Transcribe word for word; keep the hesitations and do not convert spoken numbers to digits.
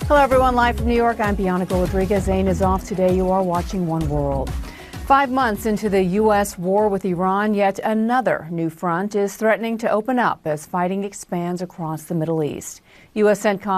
Hello, everyone. Live from New York, I'm Bianca Rodriguez. Zain is off today. You are watching One World. Five months into the U S war with Iran, yet another new front is threatening to open up as fighting expands across the Middle East. U S. CENTCOM